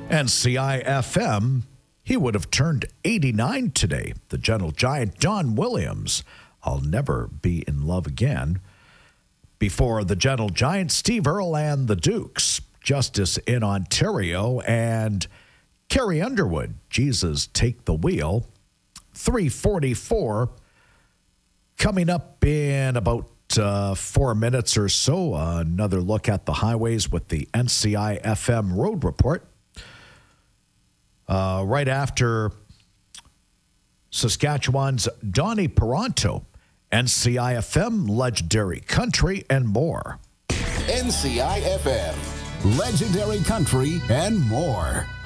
NCI-FM, he would have turned 89 today. The gentle giant Don Williams, I'll Never Be in Love Again. Before the gentle giant, Steve Earle and the Dukes, Justice in Ontario, and Carrie Underwood, Jesus Take the Wheel. 3:44, coming up in about 4 minutes or so, another look at the highways with the NCI-FM Road Report. Right after Saskatchewan's Donnie Peranto, NCI-FM, Legendary Country, and more. NCI-FM, Legendary Country, and more.